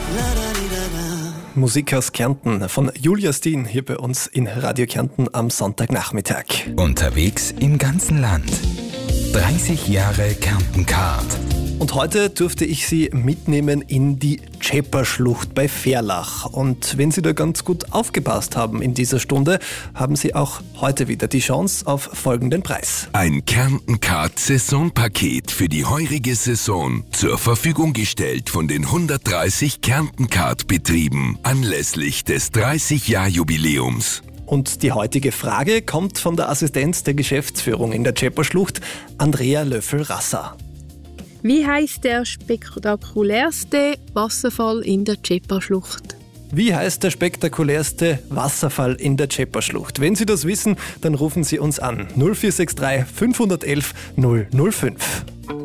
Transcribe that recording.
Musik aus Kärnten von Julia Steen hier bei uns in Radio Kärnten am Sonntagnachmittag. Unterwegs im ganzen Land. 30 Jahre Kärnten-Card. Und heute durfte ich Sie mitnehmen in die Tschäper-Schlucht bei Verlach. Und wenn Sie da ganz gut aufgepasst haben in dieser Stunde, haben Sie auch heute wieder die Chance auf folgenden Preis. Ein Kärnten-Card-Saisonpaket für die heurige Saison zur Verfügung gestellt von den 130 Kärnten-Card-Betrieben anlässlich des 30-Jahr-Jubiläums. Und die heutige Frage kommt von der Assistenz der Geschäftsführung in der Tschäper-Schlucht, Andrea Löffel-Rasser. Wie heißt der spektakulärste Wasserfall in der Tschäper-Schlucht? Wie heißt der spektakulärste Wasserfall in der Tschäper-Schlucht? Wenn Sie das wissen, dann rufen Sie uns an 0463 511 005.